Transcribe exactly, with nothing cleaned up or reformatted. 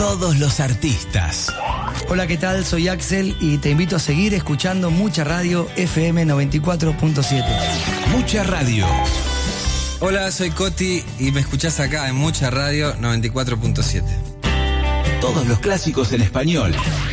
todos los artistas. Hola, ¿qué tal? Soy Axel y te invito a seguir escuchando Mucha Radio F M noventa y cuatro punto siete. Mucha Radio. Hola, soy Coti y me escuchás acá en Mucha Radio noventa y cuatro punto siete. Todos los clásicos en español.